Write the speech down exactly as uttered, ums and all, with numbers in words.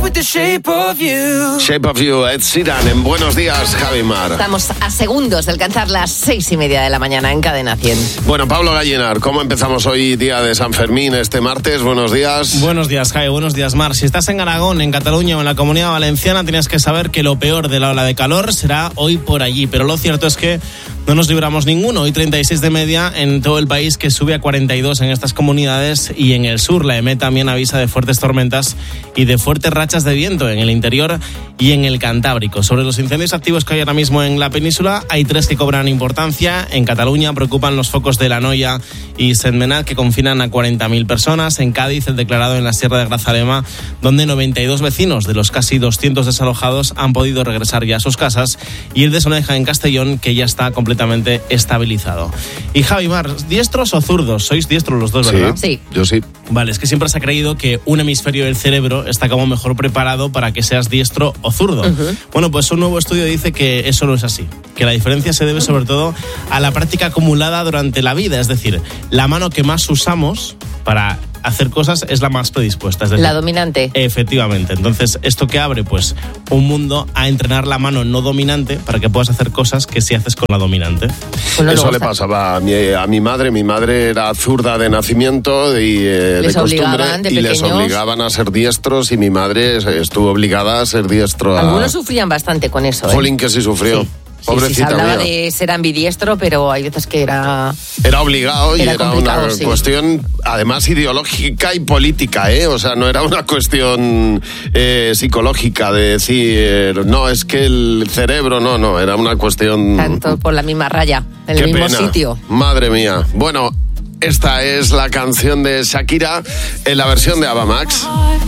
with the shape of you. Shape of You, Ed Sheeran, en Buenos Días, Javi Mar. Estamos a segundos de alcanzar las seis y media de la mañana en Cadena cien. Bueno, Pablo Gallinar, ¿cómo empezamos hoy, día de San Fermín, este martes? Buenos días. Buenos días, Javi. Buenos días, Mar. Si estás en Aragón, en Cataluña o en la Comunidad Valenciana, tienes que saber que lo peor de la ola de calor será hoy por allí. Pero lo cierto es que no nos libramos ninguno. Hoy treinta y seis de media en todo el país, que sube a cuarenta y dos en estas comunidades, y en el sur la E M E también avisa de fuertes tormentas y de fuertes rachas de viento en el interior y en el Cantábrico. Sobre los incendios activos que hay ahora mismo en la península, hay tres que cobran importancia. En Cataluña preocupan los focos de La Noia y Sentmenat, que confinan a cuarenta mil personas. En Cádiz, el declarado en la Sierra de Grazalema, donde noventa y dos vecinos de los casi doscientos desalojados han podido regresar ya a sus casas. Y el de Soneja, en Castellón, que ya está completamente estabilizado. Y Javi Mar, ¿diestros o zurdos? Sois diestros los dos, ¿verdad? Sí. Yo sí. Vale, es que siempre se ha creído que un hemisferio del cerebro está como mejor preparado para que seas diestro o zurdo. Uh-huh. Bueno, pues un nuevo estudio dice que eso no es así, que la diferencia se debe sobre todo a la práctica acumulada durante la vida, es decir, la mano que más usamos para hacer cosas es la más predispuesta, es decir, la dominante. Efectivamente. Entonces, ¿esto que abre? Pues un mundo a entrenar la mano no dominante para que puedas hacer cosas que sí haces con la dominante. Bueno, Eso le pasaba a mi, a mi madre. Mi madre era zurda de nacimiento y eh, les de costumbre, de y les obligaban a ser diestros, y mi madre estuvo obligada a ser diestro. A... Algunos sufrían bastante con eso. ¿eh? Jolín, que sí sufrió. Sí. Pobrecita sí, sí, se hablaba mía. de ser ambidiestro, pero hay veces que era... Era obligado y era, era una sí. cuestión, además, ideológica y política, ¿eh? O sea, no era una cuestión eh, psicológica de decir, no, es que el cerebro, no, no, era una cuestión... Tanto por la misma raya, en el Qué mismo pena. sitio. Madre mía. Bueno, esta es la canción de Shakira en la versión de Ava Max.